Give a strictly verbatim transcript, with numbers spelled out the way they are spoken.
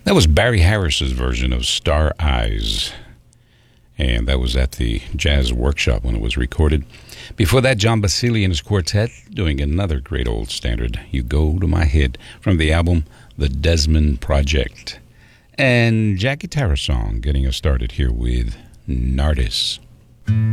That was Barry Harris's version of Star Eyes, and that was at the Jazz Workshop when it was recorded. Before that, John Basile and his quartet doing another great old standard, You Go to My Head, from the album The Desmond Project. And Jackie Tarasong getting us started here with Nardis.